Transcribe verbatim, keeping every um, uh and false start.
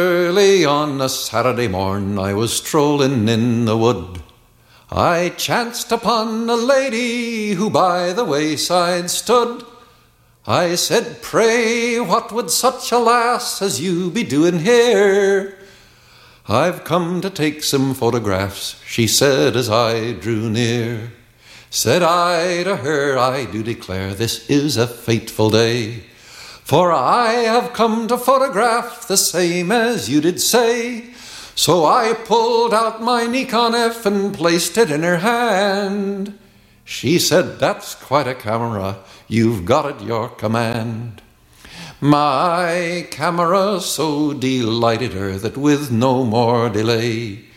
Early on a Saturday morn I was strolling in the wood. I chanced upon a lady who by the wayside stood. I said, "Pray, what would such a lass as you be doing here?" "I've come to take some photographs," she said as I drew near. Said I to her, "I do declare this is a fateful day, for I have come to photograph the same as you did say." So I pulled out my Nikon F and placed it in her hand. She said, "That's quite a camera, you've got at your command." My camera so delighted her that with no more delay